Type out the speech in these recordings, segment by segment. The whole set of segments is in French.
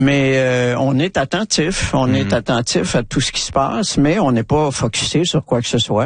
Mais on est attentif. On est attentif à tout ce qui se passe, mais on n'est pas focusé sur quoi que ce soit.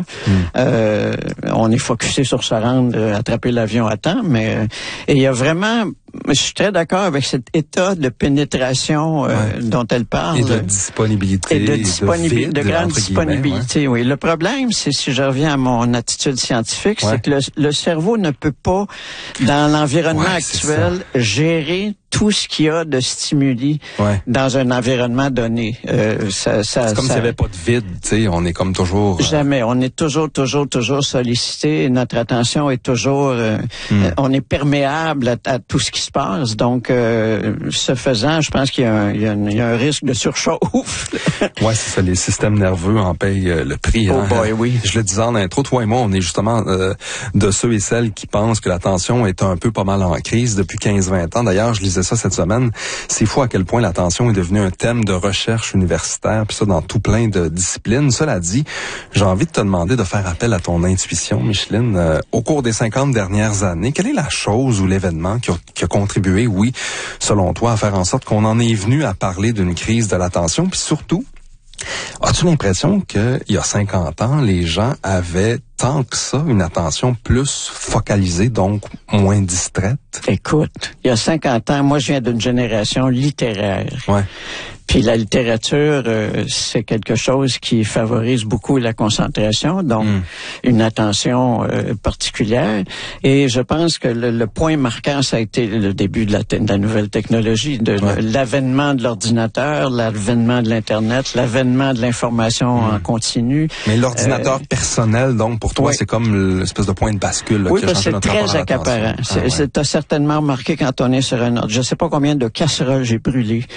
On est focusé sur se rendre, attraper l'avion à temps, mais et il y a vraiment... Je suis très d'accord avec cet état de pénétration dont elle parle. Et de disponibilité. Et de grande disponibilité, oui. Le problème, c'est, si je reviens à mon attitude scientifique, c'est que le cerveau ne peut pas, dans l'environnement actuel, gérer tout ce qu'il y a de stimuli dans un environnement donné. C'est comme s'il n'y avait pas de vide, tu sais, on est comme toujours... Jamais, on est toujours sollicité, notre attention est toujours... on est perméable à tout ce qui se passe, donc ce faisant, je pense qu'il y a un risque de surchauffe. Ouais, c'est ça, les systèmes nerveux en payent le prix. Oh boy, oui. Je le disais en intro, toi et moi, on est justement de ceux et celles qui pensent que l'attention est un peu pas mal en crise depuis 15-20 ans. D'ailleurs, je lisais ça cette semaine. C'est fou à quel point l'attention est devenue un thème de recherche universitaire, puis ça dans tout plein de disciplines. Cela dit, j'ai envie de te demander de faire appel à ton intuition, Micheline. Au cours des 50 dernières années, quelle est la chose ou l'événement qui a contribué, oui, selon toi, à faire en sorte qu'on en est venu à parler d'une crise de l'attention? Puis surtout, as-tu l'impression qu'il y a 50 ans, les gens avaient tant que ça une attention plus focalisée, donc moins distraite? Écoute, il y a 50 ans, moi je viens d'une génération littéraire. Ouais. Puis la littérature, c'est quelque chose qui favorise beaucoup la concentration, donc une attention particulière. Et je pense que le point marquant, ça a été le début de la nouvelle technologie, l'avènement de l'ordinateur, l'avènement de l'Internet, l'avènement de l'information en continu. Mais l'ordinateur personnel, donc pour toi, c'est comme l'espèce de point de bascule là, qui a changé notre rapport à l'attention. Oui, c'est très accaparant. T'as certainement remarqué quand on est sur un ordre. Je sais pas combien de casseroles j'ai brûlées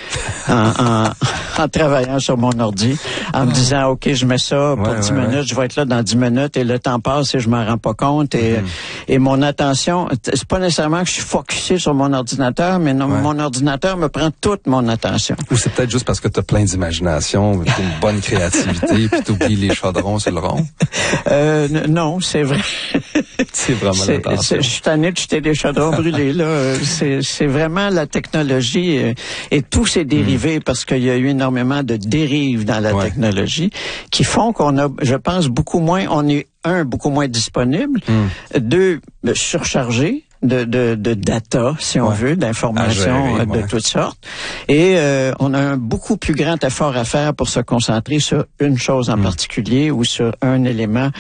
en travaillant sur mon ordi, en me disant, OK, je mets ça pour 10 minutes, je vais être là dans 10 minutes, et le temps passe et je m'en rends pas compte. Et mon attention, c'est pas nécessairement que je suis focusé sur mon ordinateur, mais mon ordinateur me prend toute mon attention. Ou c'est peut-être juste parce que tu as plein d'imagination, une bonne créativité, puis tu oublies les chaudrons sur le rond. Non, c'est vrai. C'est vraiment l'attention. Je suis tanné de jeter des chaudrons brûlés, là. C'est vraiment la technologie et tous ses dérivés, parce qu'il y a eu énormément de dérives dans la technologie qui font qu'on a, je pense, beaucoup moins disponible, deux, surchargé de data, si on veut, d'informations de toutes sortes. Et on a un beaucoup plus grand effort à faire pour se concentrer sur une chose en particulier ou sur un élément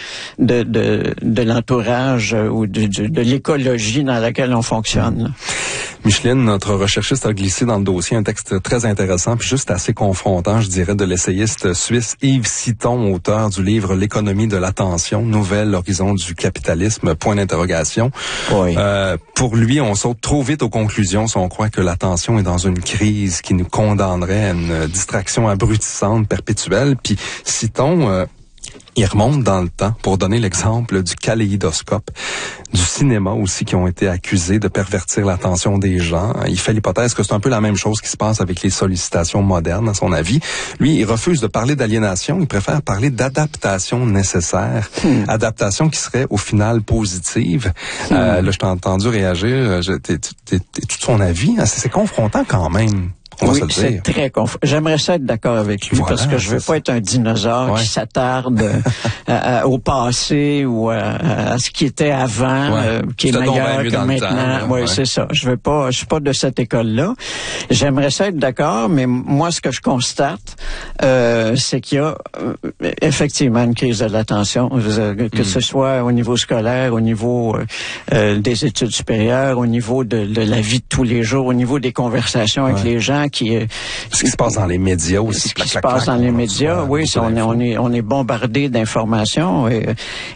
de l'entourage ou de l'écologie dans laquelle on fonctionne. Micheline, notre recherchiste, a glissé dans le dossier un texte très intéressant puis juste assez confrontant, je dirais, de l'essayiste suisse Yves Citon, auteur du livre L'économie de l'attention, nouvel horizon du capitalisme, point d'interrogation. Oui. Pour lui, on saute trop vite aux conclusions si on croit que l'attention est dans une crise qui nous condamnerait à une distraction abrutissante, perpétuelle. Puis Citon... il remonte dans le temps pour donner l'exemple du kaléidoscope, du cinéma aussi, qui ont été accusés de pervertir l'attention des gens. Il fait l'hypothèse que c'est un peu la même chose qui se passe avec les sollicitations modernes, à son avis. Lui, il refuse de parler d'aliénation, il préfère parler d'adaptation nécessaire, adaptation qui serait au final positive. Là, je t'ai entendu réagir, t'es tout son avis, c'est confrontant quand même. Oui, c'est très J'aimerais ça être d'accord avec lui, parce que je veux pas être un dinosaure qui s'attarde au passé ou à ce qui était avant, qui est meilleur que maintenant. Oui, c'est ça. Je suis pas de cette école-là. J'aimerais ça être d'accord, mais moi, ce que je constate, c'est qu'il y a effectivement une crise de l'attention, que ce soit au niveau scolaire, au niveau des études supérieures, au niveau de la vie de tous les jours, au niveau des conversations avec les gens, ce qui se passe dans les médias aussi. Ce qui se passe dans les médias, oui, on est bombardé d'informations et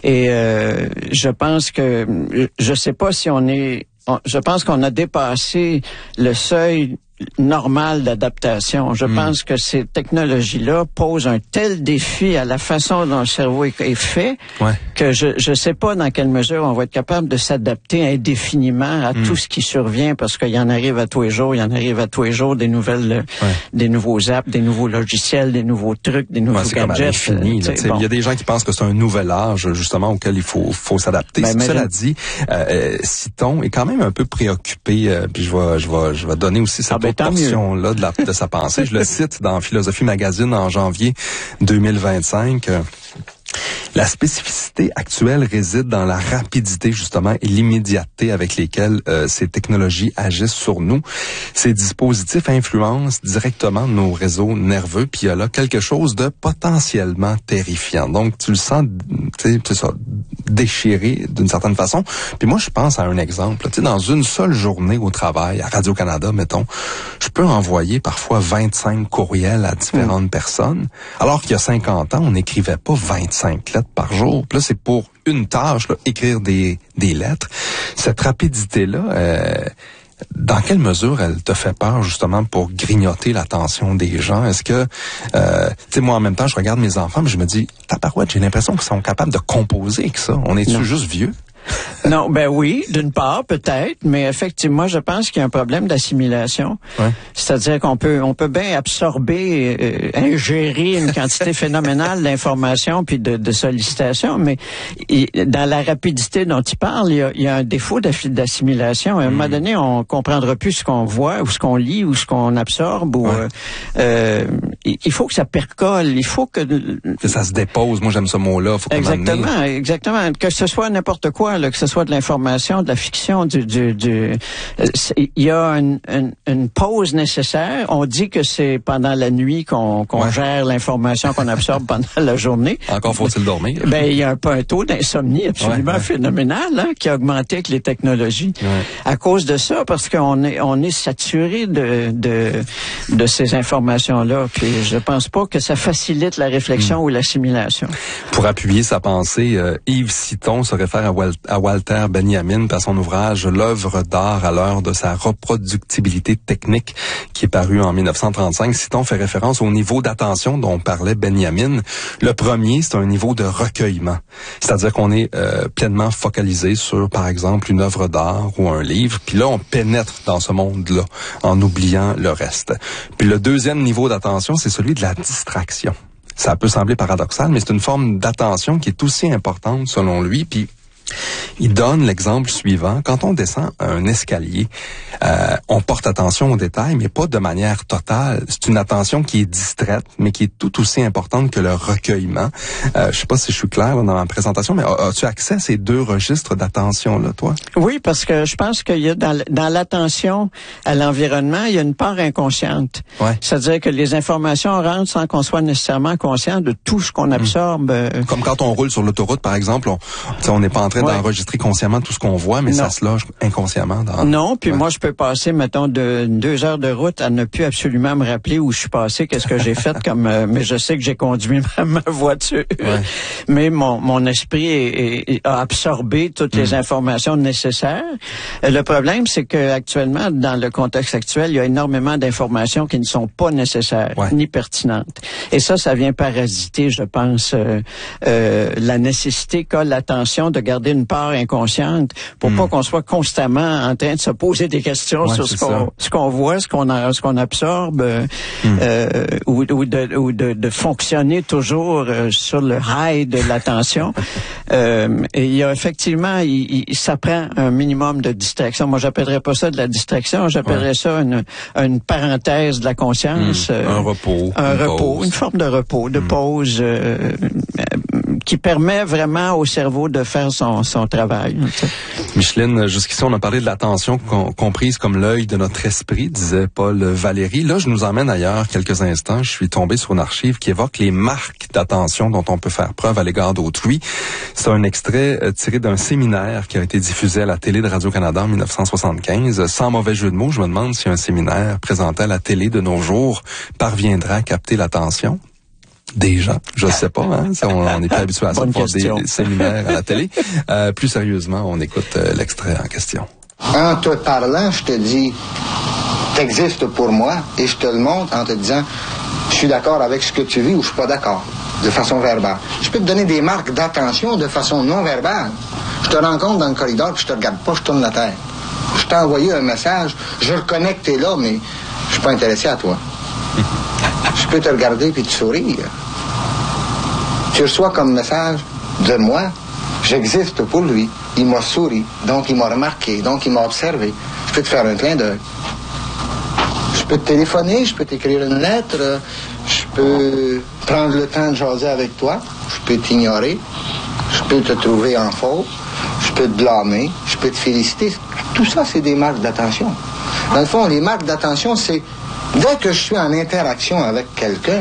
je pense que je sais pas si je pense qu'on a dépassé le seuil normal d'adaptation. Je pense que ces technologies-là posent un tel défi à la façon dont le cerveau est fait que je sais pas dans quelle mesure on va être capable de s'adapter indéfiniment à tout ce qui survient, parce qu'il y en arrive à tous les jours, des nouvelles, des nouveaux apps, des nouveaux logiciels, des nouveaux trucs, des nouveaux gadgets. C'est comme il y a des gens qui pensent que c'est un nouvel âge, justement, auquel il faut s'adapter. Cela dit, Citon est quand même un peu préoccupé, puis je vais donner aussi cette autre portion-là de sa pensée. Je le cite dans Philosophie Magazine en janvier 2025. La spécificité actuelle réside dans la rapidité, justement, et l'immédiateté avec lesquelles ces technologies agissent sur nous. Ces dispositifs influencent directement nos réseaux nerveux, puis il y a là quelque chose de potentiellement terrifiant. Donc, tu le sens, tu sais, c'est ça, déchiré d'une certaine façon. Puis moi, je pense à un exemple. Tu sais, dans une seule journée au travail, à Radio-Canada, mettons, je peux envoyer parfois 25 courriels à différentes personnes, alors qu'il y a 50 ans, on n'écrivait pas 25 lettres par jour. Puis là, c'est pour une tâche, là, écrire des lettres. Cette rapidité-là, dans quelle mesure elle te fait peur, justement, pour grignoter l'attention des gens? Est-ce que, tu sais, moi, en même temps, je regarde mes enfants, mais je me dis, tabarouette, j'ai l'impression qu'ils sont capables de composer avec ça. On est-tu juste vieux? Non, ben oui, d'une part, peut-être, mais effectivement, je pense qu'il y a un problème d'assimilation. Ouais. C'est-à-dire qu'on peut bien absorber, ingérer une quantité phénoménale d'informations puis de sollicitations, mais dans la rapidité dont il parle, il y a un défaut d'assimilation. À un moment donné, on comprendra plus ce qu'on voit ou ce qu'on lit ou ce qu'on absorbe. Ou il faut que ça percole, il faut que ça se dépose. Moi, j'aime ce mot-là. Faut exactement. Que ce soit n'importe quoi. Là, que ce soit de l'information, de la fiction, il y a une pause nécessaire. On dit que c'est pendant la nuit qu'on gère l'information qu'on absorbe pendant la journée. Encore faut-il dormir. Ben, il y a un taux d'insomnie absolument phénoménal, qui a augmenté avec les technologies. À cause de ça, parce qu'on est saturé de ces informations-là. Puis je pense pas que ça facilite la réflexion ou l'assimilation. Pour appuyer sa pensée, Yves Citon se réfère à Walter Benjamin par son ouvrage L'œuvre d'art à l'heure de sa reproductibilité technique qui est paru en 1935. Citon fait référence au niveau d'attention dont parlait Benjamin. Le premier, c'est un niveau de recueillement. C'est-à-dire qu'on est pleinement focalisé sur, par exemple, une œuvre d'art ou un livre. Puis là, on pénètre dans ce monde-là en oubliant le reste. Puis le deuxième niveau d'attention, c'est celui de la distraction. Ça peut sembler paradoxal, mais c'est une forme d'attention qui est aussi importante selon lui. Puis il donne l'exemple suivant. Quand on descend un escalier, on porte attention aux détails, mais pas de manière totale. C'est une attention qui est distraite, mais qui est tout aussi importante que le recueillement. Je sais pas si je suis clair là, dans ma présentation, mais as-tu accès à ces deux registres d'attention-là, toi? Oui, parce que je pense qu'il y a dans l'attention à l'environnement, il y a une part inconsciente. Ouais. C'est-à-dire que les informations rentrent sans qu'on soit nécessairement conscient de tout ce qu'on absorbe. Comme quand on roule sur l'autoroute, par exemple, on n'est pas en train d'enregistrer consciemment tout ce qu'on voit, mais ça se loge inconsciemment. Non, puis moi, je peux passer, mettons, de 2 heures de route à ne plus absolument me rappeler où je suis passé, qu'est-ce que j'ai fait, mais je sais que j'ai conduit ma voiture. Ouais. Mais mon esprit a absorbé toutes les informations nécessaires. Le problème, c'est que actuellement, dans le contexte actuel, il y a énormément d'informations qui ne sont pas nécessaires, ni pertinentes. Et ça vient parasiter, je pense, la nécessité qu'a l'attention de garder une part inconsciente pour pas qu'on soit constamment en train de se poser des questions sur ce qu'on voit, ce qu'on absorbe, ou de fonctionner toujours sur le high de l'attention. Et il y a effectivement, ça prend un minimum de distraction. Moi, j'appellerais pas ça de la distraction, j'appellerais ça une parenthèse de la conscience. Un repos. Une forme de repos, de pause, qui permet vraiment au cerveau de faire son travail. Micheline, jusqu'ici, on a parlé de l'attention comprise comme l'œil de notre esprit, disait Paul Valéry. Là, je nous emmène ailleurs quelques instants. Je suis tombé sur une archive qui évoque les marques d'attention dont on peut faire preuve à l'égard d'autrui. C'est un extrait tiré d'un séminaire qui a été diffusé à la télé de Radio-Canada en 1975. Sans mauvais jeu de mots, je me demande si un séminaire présenté à la télé de nos jours parviendra à capter l'attention des gens. Je sais pas, hein. On n'est pas habitué à ça, pour des séminaires à la télé. Plus sérieusement, on écoute l'extrait en question. En te parlant, je te dis, t'existes pour moi, et je te le montre en te disant, je suis d'accord avec ce que tu vis ou je suis pas d'accord, de façon verbale. Je peux te donner des marques d'attention de façon non verbale. Je te rencontre dans le corridor, puis je te regarde pas, je tourne la tête. Je t'ai envoyé un message, je reconnais que t'es là, mais je suis pas intéressé à toi. Je peux te regarder puis te sourire. Tu reçois comme message de moi, j'existe pour lui. Il m'a souri, donc il m'a remarqué, donc il m'a observé. Je peux te faire un clin d'œil. Je peux te téléphoner, je peux t'écrire une lettre, je peux prendre le temps de jaser avec toi, je peux t'ignorer, je peux te trouver en faute, je peux te blâmer, je peux te féliciter. Tout ça, c'est des marques d'attention. Dans le fond, les marques d'attention, c'est dès que je suis en interaction avec quelqu'un,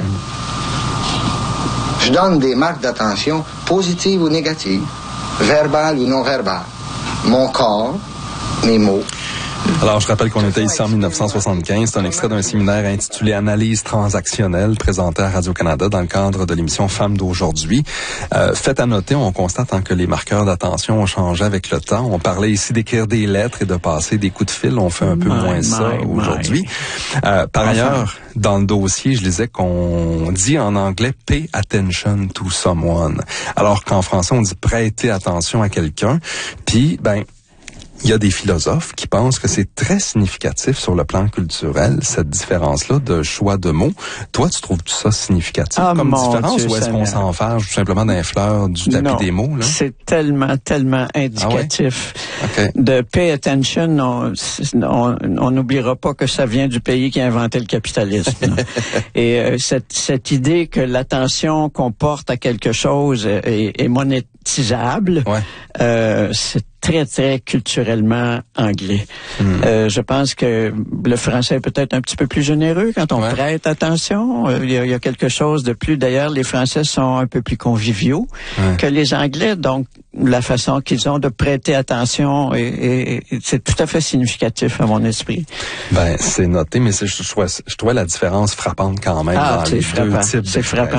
je donne des marques d'attention positives ou négatives, verbales ou non verbales. Mon corps, mes mots. Alors, je rappelle qu'on était ici en 1975. C'est un extrait d'un séminaire intitulé « Analyse transactionnelle » présenté à Radio-Canada dans le cadre de l'émission Femmes d'aujourd'hui. Fait à noter, on constate que les marqueurs d'attention ont changé avec le temps. On parlait ici d'écrire des lettres et de passer des coups de fil. On fait un peu moins ça aujourd'hui. Par ailleurs, dans le dossier, je lisais qu'on dit en anglais « pay attention to someone », alors qu'en français, on dit « prêter attention à quelqu'un ». Puis, il y a des philosophes qui pensent que c'est très significatif sur le plan culturel, cette différence-là de choix de mots. Toi, tu trouves ça significatif comme différence ou est-ce qu'on s'en fâche tout simplement d'un fleur du tapis des mots? Là? C'est tellement indicatif. Okay. De pay attention, on n'oubliera pas que ça vient du pays qui a inventé le capitalisme. Et cette idée que l'attention qu'on porte à quelque chose est monétisable, c'est très, très culturellement anglais. Je pense que le français est peut-être un petit peu plus généreux quand on prête attention. Il y a quelque chose de plus... D'ailleurs, les Français sont un peu plus conviviaux que les Anglais. Donc, la façon qu'ils ont de prêter attention, et c'est tout à fait significatif à mon esprit. C'est noté, mais je trouvais la différence frappante quand même dans les deux types c'est frappant.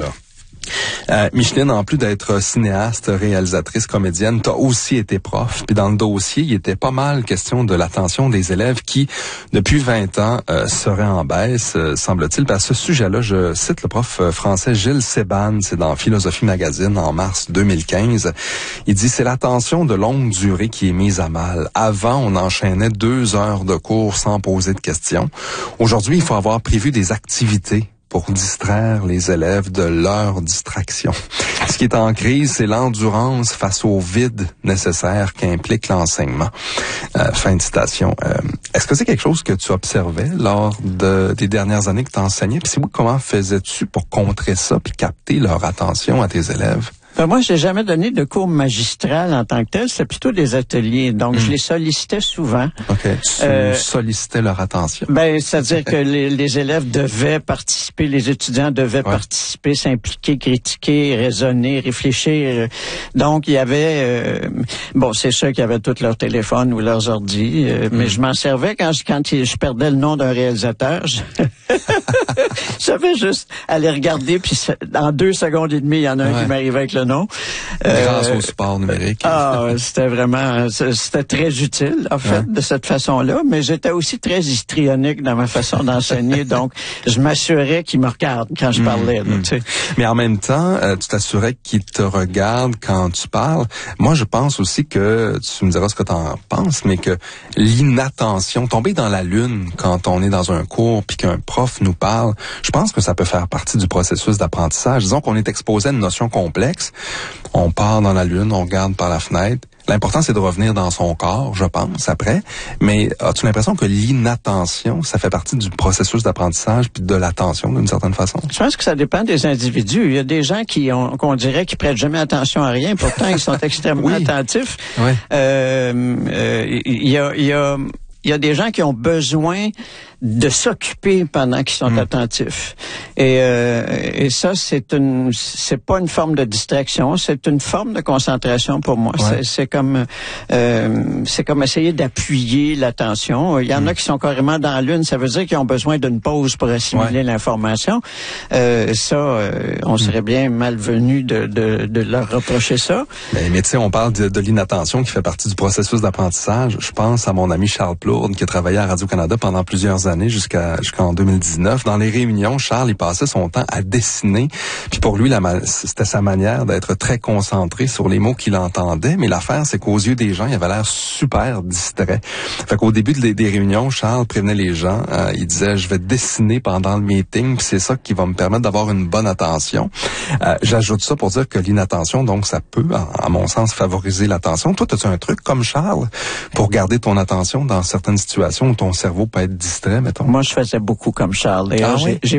Micheline, en plus d'être cinéaste, réalisatrice, comédienne, t'as aussi été prof. Puis dans le dossier, il était pas mal question de l'attention des élèves qui, depuis 20 ans, seraient en baisse, semble-t-il. Puis à ce sujet-là, je cite le prof français Gilles Seban, c'est dans Philosophie Magazine en mars 2015. Il dit, c'est l'attention de longue durée qui est mise à mal. Avant, on enchaînait 2 heures de cours sans poser de questions. Aujourd'hui, il faut avoir prévu des activités pour distraire les élèves de leur distraction. Ce qui est en crise, c'est l'endurance face au vide nécessaire qu'implique l'enseignement. Fin de citation. Est-ce que c'est quelque chose que tu observais lors des dernières années que tu enseignais? Puis si oui, comment faisais-tu pour contrer ça puis capter leur attention à tes élèves? Moi, j'ai jamais donné de cours magistral en tant que tel. C'est plutôt des ateliers. Donc, je les sollicitais souvent. OK. Tu sollicitais leur attention. C'est-à-dire que les élèves devaient participer, les étudiants devaient participer, s'impliquer, critiquer, raisonner, réfléchir. Donc, il y avait... c'est sûr qu'il y avait tous leurs téléphones ou leurs ordis, mais je m'en servais quand je perdais le nom d'un réalisateur. J'avais juste aller regarder, puis en 2 secondes et demie, il y en a un qui m'arrivait avec le nom. Grâce au support numérique. C'était très utile, en fait, de cette façon-là, mais j'étais aussi très histrionique dans ma façon d'enseigner, donc je m'assurais qu'ils me regardent quand je parlais. Là, tu sais. Mais en même temps, tu t'assurais qu'ils te regardent quand tu parles. Moi, je pense aussi que, tu me diras ce que tu en penses, mais que l'inattention, tomber dans la lune quand on est dans un cours puis qu'un prof nous parle, je pense que ça peut faire partie du processus d'apprentissage. Disons qu'on est exposé à une notion complexe. On part dans la lune, on regarde par la fenêtre. L'important, c'est de revenir dans son corps, je pense, après. Mais as-tu l'impression que l'inattention, ça fait partie du processus d'apprentissage puis de l'attention, d'une certaine façon? Je pense que ça dépend des individus. Il y a des gens qu'on dirait qu'ils prêtent jamais attention à rien. Pourtant, ils sont extrêmement attentifs. Oui. Il y a des gens qui ont besoin de s'occuper pendant qu'ils sont attentifs. Et ça, c'est pas une forme de distraction, c'est une forme de concentration pour moi. Ouais. C'est comme essayer d'appuyer l'attention. Il y en a qui sont carrément dans la lune, ça veut dire qu'ils ont besoin d'une pause pour assimiler l'information. On serait bien malvenu de leur reprocher ça. Mais tu sais, on parle de l'inattention qui fait partie du processus d'apprentissage. Je pense à mon ami Charles Plourde qui a travaillé à Radio-Canada pendant plusieurs années jusqu'en 2019. Dans les réunions, Charles, il passait son temps à dessiner. Puis pour lui, c'était sa manière d'être très concentré sur les mots qu'il entendait. Mais l'affaire, c'est qu'aux yeux des gens, il avait l'air super distrait. Fait qu'au début des réunions, Charles prévenait les gens. Il disait, je vais dessiner pendant le meeting, puis c'est ça qui va me permettre d'avoir une bonne attention. J'ajoute ça pour dire que l'inattention, donc, ça peut, à mon sens, favoriser l'attention. Toi, as-tu un truc comme Charles pour garder ton attention dans certaines situations où ton cerveau peut être distrait, mettons? Moi, je faisais beaucoup comme Charles. D'ailleurs, j'ai